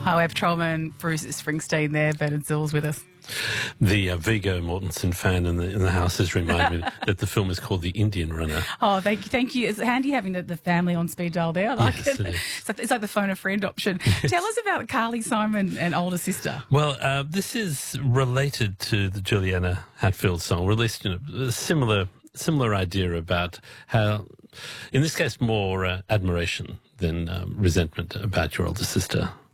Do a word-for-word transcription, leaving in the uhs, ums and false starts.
Oh, we have Trollman, Bruce Springsteen there, Bernard Zill's with us. The uh, Viggo Mortensen fan in the in the house has reminded me that the film is called The Indian Runner. Oh, thank you, thank you. It's handy having the, the family on speed dial there. I like Yes, it. it is. So it's like the phone a friend option. Tell us about Carly Simon and older sister. Well, uh, this is related to the Juliana Hatfield song, released in a, a similar similar idea about how, in this case, more uh, admiration than um, resentment about your older sister.